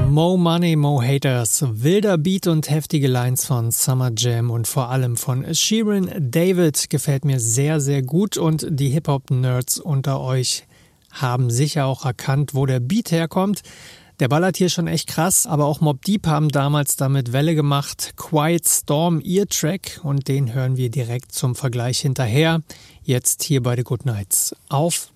Mo Money, Mo Haters, wilder Beat und heftige Lines von Summer Jam und vor allem von Shirin David gefällt mir sehr, sehr gut und die Hip-Hop-Nerds unter euch haben sicher auch erkannt, wo der Beat herkommt. Der ballert hier schon echt krass, aber auch Mobb Deep haben damals damit Welle gemacht. Quiet Storm, ihr Track, und den hören wir direkt zum Vergleich hinterher. Jetzt hier bei The Good Nights. Auf